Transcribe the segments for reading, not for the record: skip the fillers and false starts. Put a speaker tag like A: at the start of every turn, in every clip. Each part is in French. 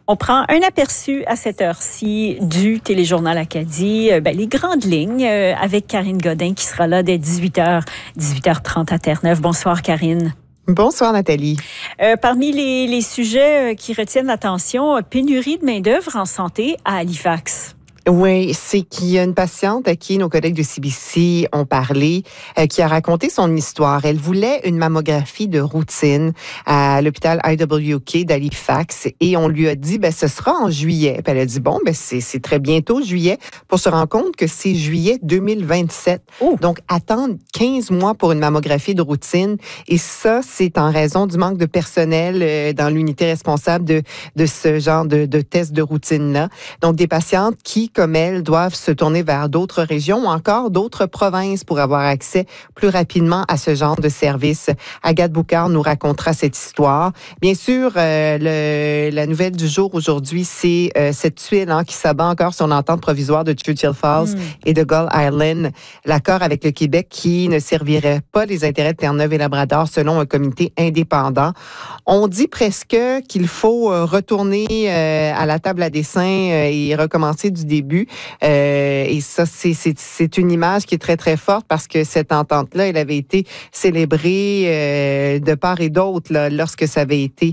A: On prend un aperçu à cette heure-ci du Téléjournal Acadie, les grandes lignes avec Karine Godin qui sera là dès 18h, 18h30 à Terre-Neuve. Bonsoir Karine.
B: Bonsoir Nathalie.
A: Parmi les sujets qui retiennent l'attention, pénurie de main-d'œuvre en santé à Halifax.
B: Oui, c'est qu'il y a une patiente à qui nos collègues de CBC ont parlé, qui a raconté son histoire. Elle voulait une mammographie de routine à l'hôpital IWK d'Halifax et on lui a dit, ce sera en juillet. Puis elle a dit, c'est très bientôt juillet, pour se rendre compte que c'est juillet 2027.
A: Oh.
B: Donc, attendre 15 mois pour une mammographie de routine. Et ça, c'est en raison du manque de personnel dans l'unité responsable de ce genre de test de routine-là. Donc, des patientes qui, comme elles, doivent se tourner vers d'autres régions ou encore d'autres provinces pour avoir accès plus rapidement à ce genre de service. Agathe Boucard nous racontera cette histoire. Bien sûr, la nouvelle du jour aujourd'hui, c'est cette tuile qui s'abat encore sur l'entente provisoire de Churchill Falls et de Gull Island. L'accord avec le Québec qui ne servirait pas les intérêts de Terre-Neuve et Labrador selon un comité indépendant. On dit presque qu'il faut retourner à la table à dessin et recommencer du début. Et ça, c'est une image qui est très, très forte parce que cette entente-là, elle avait été célébrée de part et d'autre lorsque ça avait été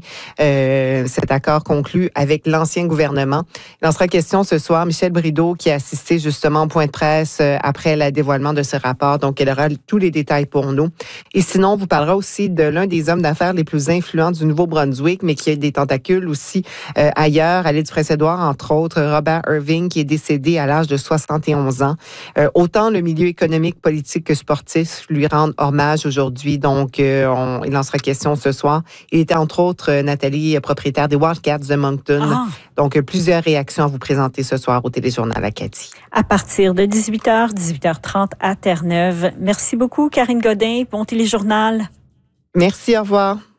B: cet accord conclu avec l'ancien gouvernement. Il en sera question ce soir. Michel Brideau qui a assisté justement au point de presse après le dévoilement de ce rapport. Donc, elle aura tous les détails pour nous. Et sinon, on vous parlera aussi de l'un des hommes d'affaires les plus influents du Nouveau-Brunswick, mais qui a des tentacules aussi ailleurs, à l'île du Prince-Édouard, entre autres, Robert Irving, qui est décédé à l'âge de 71 ans. Autant le milieu économique, politique que sportif lui rendent hommage aujourd'hui. Donc, il en sera question ce soir. Il était entre autres, Nathalie, propriétaire des Wildcats de Moncton. Donc, plusieurs réactions à vous présenter ce soir au Téléjournal Acadie.
A: À partir de 18h, 18h30 à Terre-Neuve. Merci beaucoup, Karine Godin. Bon Téléjournal.
B: Merci, au revoir.